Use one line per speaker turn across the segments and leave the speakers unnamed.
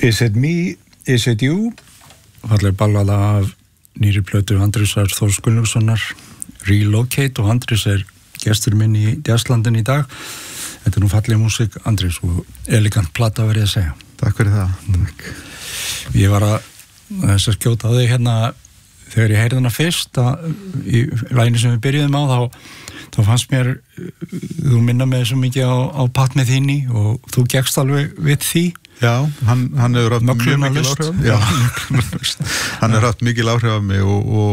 Is it me, is it you? Falleg ballada af nýri plötu Andrésar Þórs Gunnlaugssonar, Relocate, og Andrés gestur minn í Jazzlandin í dag. Þetta nú falleg músík, Andrés, og elegant plata verið að segja.
Takk fyrir það. Takk.
Ég var að skjóta á þig hérna þegar ég heyrði hana fyrst í laginu sem við byrjuðum á, þá fannst mér þú minna mig svo mikið á Pat Metheny og þú gekkst alveg við því.
Já, hann hefur haft mjög mikil áhrif á mig. Já, hann hefur haft mikil áhrif á mig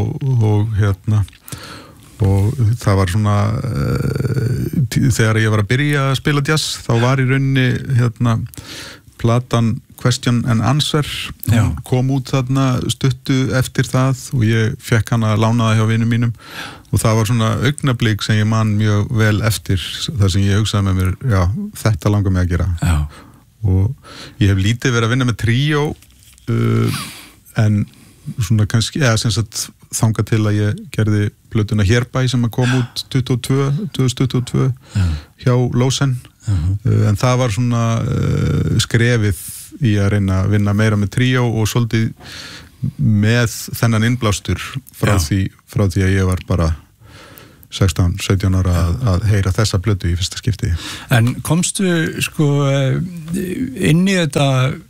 og það var svona þegar ég var að byrja að spila jazz, þá var í rauninni platan Question and Answer, hún kom út þarna stuttu eftir það og ég fekk hana lánaða hjá vinum mínum og það var svona augnablik sem ég man mjög vel eftir, þar sem ég hugsaði með mér, já, þetta langar mig að gera.
Já.
Og ég hef lítið verið að vinna með tríó en svona kannski, sem sagt þangað til að ég gerði plötuna Hérbæ sem að kom út 2022 hjá Lósen. En það var svona skrefið í að reyna að vinna meira með tríó og svolítið með þennan innblástur frá því að ég var bara 16-17 ára að heyra þessa plötu í fyrsta skipti.
En komstu inn í þetta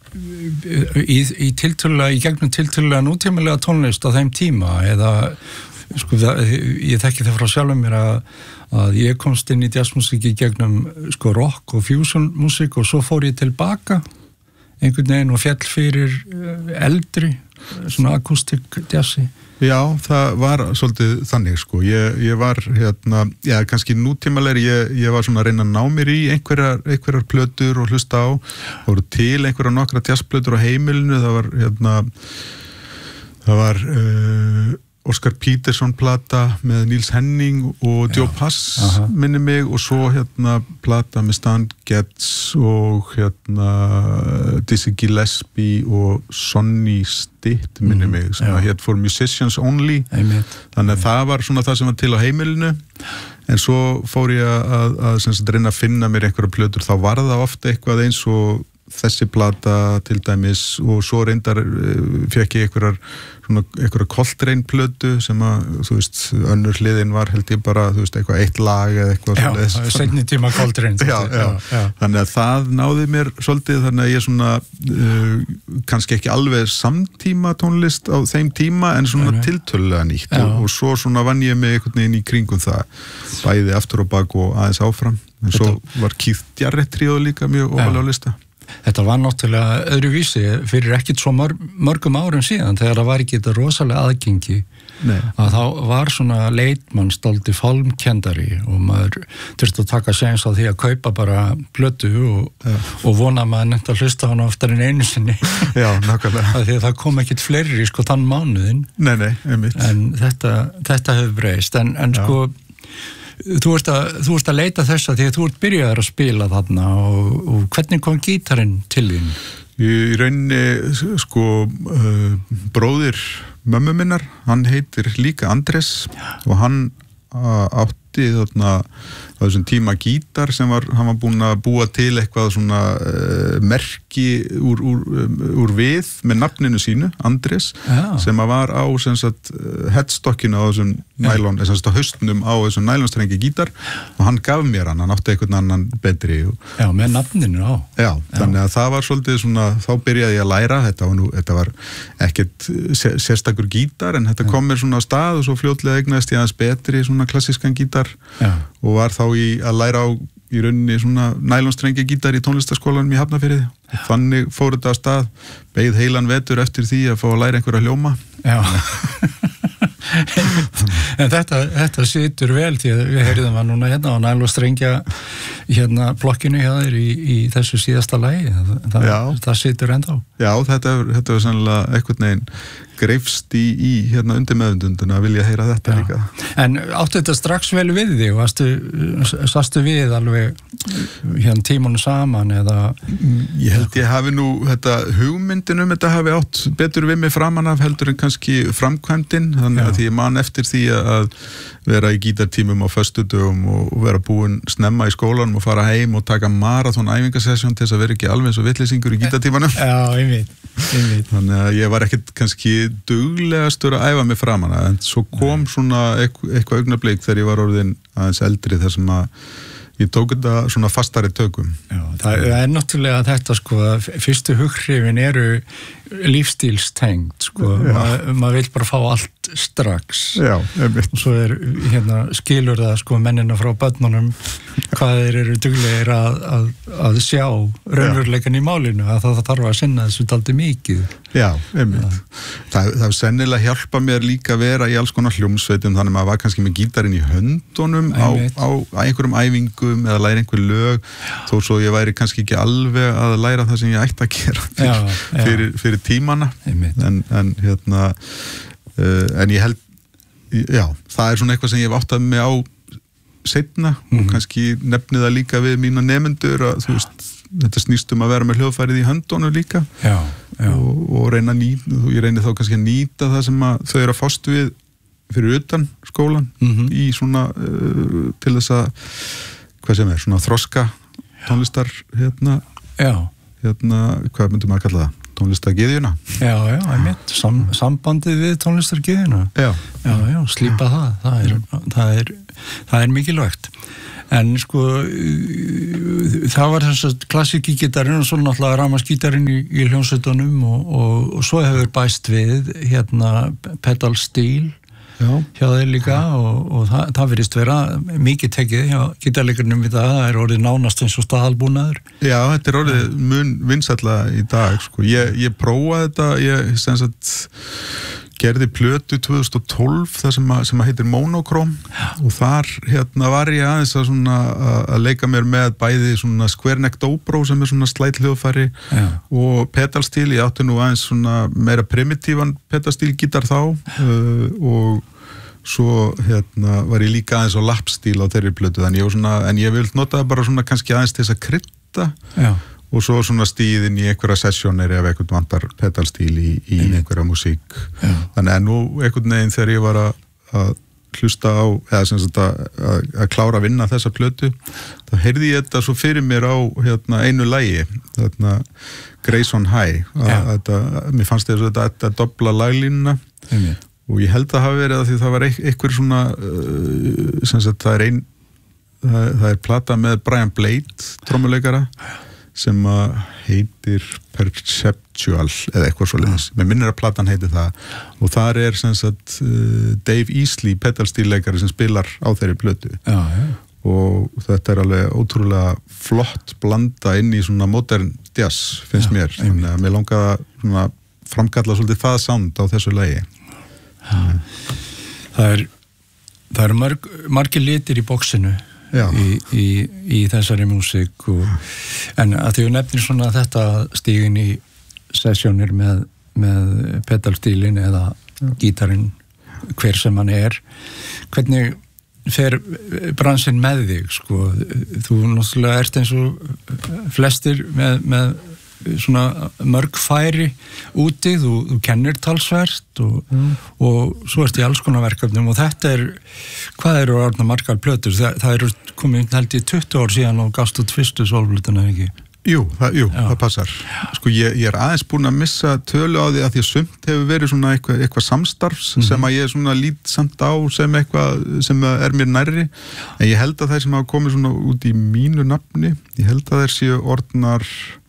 í gegnum tiltölulega nútímalega tónlist á þeim tíma, eða ég þekki það frá sjálfum mér að ég komst inn í jazzmusík í gegnum rock og fusion músík og svo fór ég tilbaka einhvern veginn og fjall fyrir eldri svona akústik jazzi.
Já, það var svolítið þannig ég var kannski nútímalegri, ég var svona að reyna að ná mér í einhverjar plötur og hlusta á, það voru til einhverjar nokkra jazzplötur á heimilinu, það var Oscar Peterson plata með Niels Henning og Joe Pass minni mig, og svo plata með Stan Getz og Dizzy Gillespie og Sonny Stitt minni mig, sem hét For Musicians Only. Þannig að það var svona það sem var til á heimilinu, en svo fór ég að reyna að finna mér einhverja plötur, þá var það ofta eitthvað eins og þessi plata til dæmis, og svo reyndar fekk ég einhverja Coltrane plötu sem að, þú veist, önnur hliðin var held ég bara, þú veist, eitthvað eitt lag eða eitthvað svoleiðis.
Já, seinni tíma Coltrane.
Já. Þannig að það náði mér svolítið, þannig að ég svona kannski ekki alveg samtíma tónlist á þeim tíma, en svona tiltölulega nýtt og svo svona vann ég mig einhvern veginn í kringum það, bæði aftur og bak og aðeins áfram, en svo var Keith Jarrett tríóð líka mjög ofalega á lista.
Þetta var náttúrulega öðruvísi fyrir ekkert svo mörgum árum síðan, þegar það var ekki þetta rosalega aðgengi. Að þá var svona leitmannsdálítið fálmkendari og maður þurfti að taka séns á því að kaupa bara plötu og vona að maður nefnt að hlusta hana oftar en einu sinni.
Já, nákvæmlega.
Því að það kom ekkert fleiri þann mánuðin.
Nei, einmitt.
En þetta hefur breyst, en þú ert að leita þessa því að þú ert byrjaður að spila þarna og hvernig kom gítarinn til þín?
Í rauninni, bróðir mömmu minnar, hann heitir líka Andrés og hann átti þarna á þessum tíma gítar sem hann var búinn að búa til eitthvað svona merki úr við með nafninu sínu, Andrés, sem að var á headstockinu á þessum nælon, á haustnum á þessum nælonstrengi gítar, og hann gaf mér hann átti einhvern annan betri.
Já, með nafninu á.
Já, þannig að það var svolítið svona, þá byrjaði ég að læra, þetta var ekkert sérstakur gítar, en þetta kom mér svona á stað og svo fljótlega eignaðist ég aðeins betri svona klassískan gítar og var þá að læra á í rauninni svona nælonstrengi gítar í tónlistarskólanum í Hafnarfirði. Þannig fór þetta að stað, beið heilan vetur eftir því að fá að læra einhverja hljóma. Já.
En þetta situr vel, því að við heyrðum að núna á nælonstrengja blokkinu hjá þér í þessu síðasta lagi. Það situr ennþá.
Já, þetta var sannlega einhvern veginn greifst í hérna undir meðvindunduna að vilja heyra þetta líka.
En áttu þetta strax vel við þig og sastu við alveg hérna tímanu saman eða?
Ég held ég hafi nú þetta hugmyndin þetta hafi átt betur við mig framan af heldur en kannski framkvæmdin, þannig að því ég man eftir því að vera í gítartímum á föstudögum og vera búinn snemma í skólanum og fara heim og taka marathon æfingasessjón til þess að vera ekki alveg eins og vitleysingur í gítartímanum.
Já, einmitt.
Þannig að ég var ekkert kannski duglegastur að æfa mig framan af, en svo kom svona eitthvað augnablik þegar ég var orðinn aðeins eldri þar sem að ég tók þetta svona fastari tökum.
Já, það er náttúrulega þetta sko að fyrstu hughrifin eru lífstílstengd sko, maður vil bara fá allt strax.
Já, einmitt.
Og svo hérna skilur það sko mennina frá börnunum hvað þeir eru duglegir að sjá raunveruleikan í málinu, að það þarf að sinna þessu dálítið mikið.
Já, einmitt. Það sennilega hjálpa mér líka að vera í alls konar hljómsveitum, þannig að maður var kannski með gítarinn í höndunum á einhverjum æfingum eða læra einhver lög, þó svo ég væri kannski ekki alveg að læra það sem ég ætti að gera fyrir tímana, en hérna en ég held, já, það er svona eitthvað sem ég hef áttað mig á seinna og kannski nefni það líka við mína nemendur að þú veist, þetta snýst að vera með hljóðfærið í höndunum líka og reyna að nýta, ég reyni þá kannski að nýta það sem að þau eru að fást við fyrir utan skólan í svona til þess að hvað sem svona þroska tónlistar hérna, hvað myndum að kalla það? Tónlistargyðjuna. Já,
einmitt. Sambandið við tónlistargyðjuna. Já, slípa það er mikilvægt. En sko, það var þess að klassíkigítarinn og svo náttúrulega rafmagnsgítarinn í hljómsveitunum og svo hefur bæst við hérna pedalstíl hjá þeir líka og það virðist vera mikið tekið hjá gítarleikarnum við það er orðið nánast eins og staðalbúnaður.
Já, þetta er orðið mun vinsælla í dag sko. Ég prófaði þetta, ég sem sagt gerði plötu 2012 það sem heitir Monochrome og þar hérna var ég aðeins að leika mér með bæði svona Square Neck Dobro sem er svona slæthljóðfæri og pedalstíl, ég átti nú aðeins svona meira primitívan pedalstíl gítar þá og svo hérna var ég líka aðeins á lapstíl á þeirri plötu, en ég vil nota það bara svona kannski aðeins til þess að krydda og svo svona stíðin í einhverja sessjónir ef eitthvað vantar pedalstíl í einhverja músík. Þannig að nú einhvern veginn þegar ég var að hlusta á, eða sem sagt að klára að vinna þessa plötu, þá heyrði ég þetta svo fyrir mér á hérna, einu lagi, þarna Grace on High, mér fannst þetta dobla laglínuna og ég held að hafa verið að því það var einhver svona, sem sagt það er plata með Brian Blade, trommuleikara, sem heitir Perceptual eða eitthvað svoleiðis. Mér minnir að platan heitir það og þar er sem sagt Dave Easley, pedalstílleikari sem spilar á þeirri plötu. Og þetta er alveg ótrúlega flott blanda inn í svona modern jazz, finnst mér. Þannig að mér langaði að framkalla svolítið það sound á þessu lagi.
Það eru margir litir í boxinu í þessari músík en að því við nefnir svona þetta stígin í sessjónir með pedalstílin eða gítarinn hver sem hann er, hvernig fer bransinn með þig sko, þú náttúrulega ert eins og flestir með svona mörg færi úti, þú kennir talsvert og svo ertu í alls konar verkefnum og þetta hvað eru orðna margar plötur? Það eru komið held í 20 ár síðan og gafst út fyrstu sólplötuna, ekki?
Jú, það passar. Sko ég er aðeins búin að missa tölu á því að því að sumt hefur verið svona eitthvað samstarfs sem að ég svona lít samt á sem eitthvað sem er mér nærri, en ég held að þeir sem hafa komið svona út í mínu nafni, ég held að þeir séu orðnar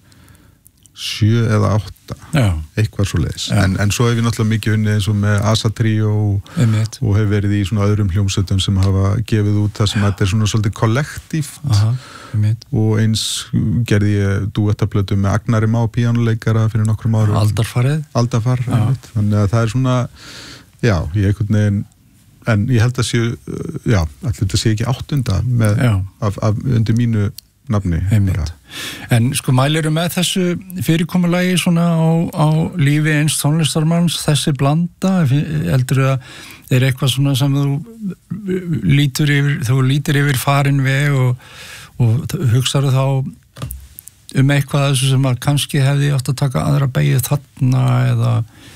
7 eða 8, eitthvað svoleiðis. En svo hef ég náttúrulega mikið unnið eins og með Asa Trio og hef verið í svona öðrum hljómsveitum sem hafa gefið út það sem þetta er svona svolítið kollektíft og eins gerði ég dúettaplötu með Agnari Má píanuleikara fyrir nokkrum árum. Aldarfar, þannig að það er svona, ég einhvern veginn, en ég held að séu, allir þetta sé ekki 8. af undir mínu nafni.
En sko mæliru með þessu fyrirkomulagi svona á lífi eins tónlistarmanns, þessi blanda, heldur að eitthvað svona sem þú lítur yfir farin veg og hugsaðu þá eitthvað af þessu sem að kannski hefði átt að taka aðra beygju þarna eða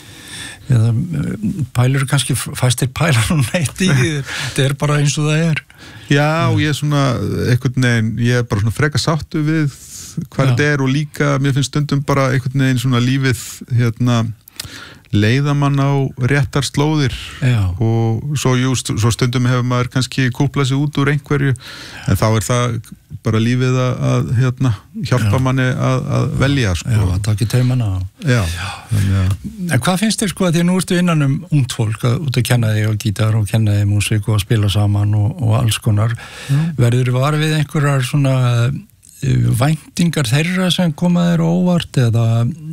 pælur kannski fæstir pælar og neitt í þetta bara eins og það
Já, ég svona einhvern veginn, ég bara svona freka sáttu við hvað þetta og líka, mér finnst stundum bara einhvern veginn svona lífið leiðamann á réttar slóðir og svo stundum hefur maður kannski kúplað sig út úr einhverju en þá það bara lífið að hjálpa manni að velja sko.
Já, að taka í taumana En hvað finnst þér sko að því nú ertu innan ungt fólk út að kenna þig á gítar og kenna þig músík og að spila saman og alls konar verður var við einhverjar svona væntingar þeirra sem koma þér óvart eða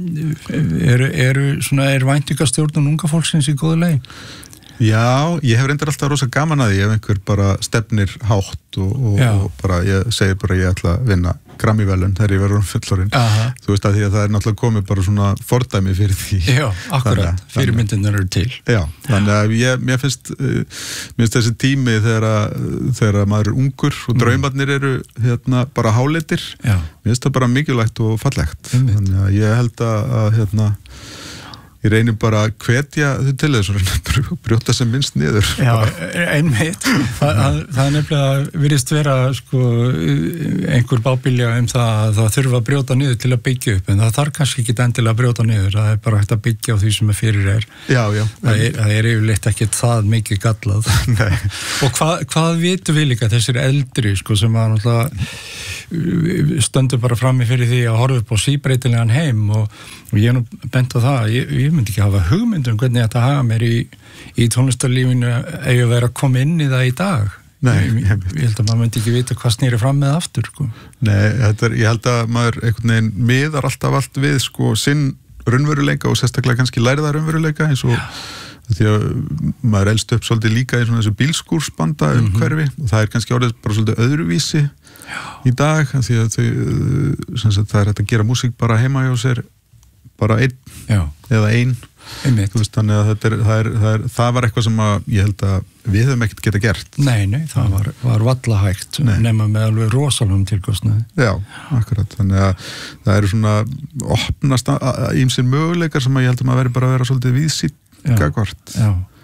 er væntingastjórnun unga fólksins í góðu leið?
Já, ég hef reyndar alltaf rosa gaman að því ef einhver bara stefnir hátt og bara, ég segir bara ég ætla að vinna Grammy-verðlaun þegar ég verður fullorinn. Þú veist að því að það náttúrulega komið bara svona fordæmi fyrir því. Já,
akkurat, fyrirmyndirnar eru til.
Já, þannig að mér finnst þessi tími þegar maður er ungur og draumarnir eru bara háleitir. Mér finnst það bara mikilvægt og fallegt. Þannig að ég held að ég reynir bara að hvetja þau til þess og brjóta sem minnst niður.
Já, einmitt. Það nefnilega virðist vera sko, einhver bábilja það að það þurfa að brjóta niður til að byggja upp, en það þarf kannski ekki endilega að brjóta niður, það bara hægt að byggja á því sem fyrir
Já.
Það yfirleitt ekki það mikið gallað.
Nei.
Og hvað vitum við líka þessir eldri, sko, sem að náttúrulega stöndum bara frammi fyrir því að horfa upp á síbreytilegan heim og ég nú bent á það, ég myndi ekki hafa hugmyndum hvernig þetta hafa mér í tónlistarlífinu eigi að vera að koma inn í það í dag.
Nei,
ég held að maður myndi ekki vita hvað snýri fram með aftur. Sko.
Nei, ég held að maður einhvern veginn miðar alltaf allt við sko, sinn raunveruleika og sérstaklega kannski lærða raunveruleika eins og því að maður elst upp svolítið líka í svona þessu bílskúrsbanda hverfi og það kannski orðið bara svolítið öðruvísi í dag því að það hægt að gera músík bara heima hjá sér bara eða ein veist, þannig að það var eitthvað sem að ég held að við höfum ekkert geta gert
Nei, það var valla hægt nema með alveg rosalum tilkostnaði
Já, akkurat, þannig að það eru svona opnast ýmsir möguleikar sem að ég held að maður veri bara að vera svolítið víðsýtt gagvart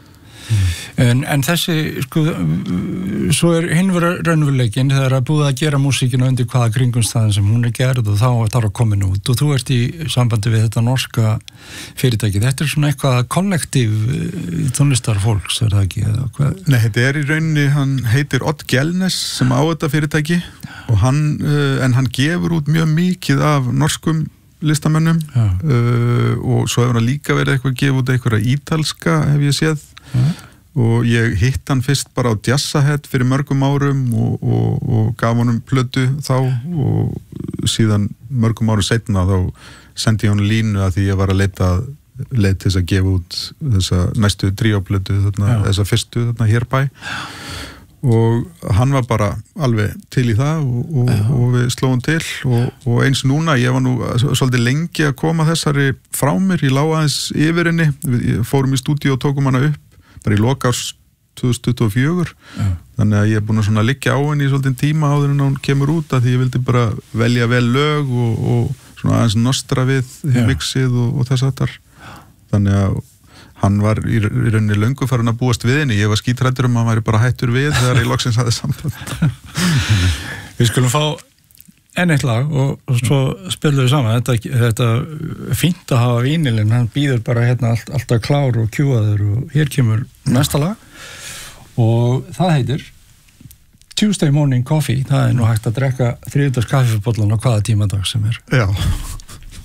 En þessi sko, svo hinn verið raunveruleikin þegar að búið að gera músíkina undir hvaða kringumstæðin sem hún gerð og þá þarf að komin út og þú ert í sambandi við þetta norska fyrirtæki þetta svona eitthvað kollektív tónlistarfólks, það ekki?
Nei, þetta í rauninni, hann heitir Odd Gjelnes sem á þetta fyrirtæki og hann gefur út mjög mikið af norskum listamönnum og svo hefur hann líka verið eitthvað að gefa út eitthvað ítalska hef ég séð og ég hitt hann fyrst bara á Jazzahead fyrir mörgum árum og gaf honum plötu þá og síðan mörgum árum seinna þá sendi ég honum línu að því ég var að leita til þess að gefa út þessa næstu tríóplötu þessa fyrstu hérbæ og hann var bara alveg til í það og við slóum til og eins núna, ég var nú svolítið lengi að koma þessari frá mér, ég lá aðeins yfir henni, við fórum í stúdíu og tókum hana upp bara í lokárs 2024 þannig að ég er búin að svona liggja á henni í svolítið tíma áður en hún kemur út að því ég vildi bara velja vel lög og svona aðeins nostra við mixið og þess aftar þannig að hann var í rauninni löngu farin að búast við henni, ég var skítræddur að hann væri bara hættur við þegar ég loksins hafði samband.
Við skulum fá enn eitt lag og svo spilum við saman, þetta fínt að hafa vínilinn, hann býður bara hérna alltaf klár og kjúaður og hér kemur næsta lag og það heitir Tuesday Morning Coffee, það nú hægt að drekka 3. kaffibollan á hvaða tímadag sem
Já.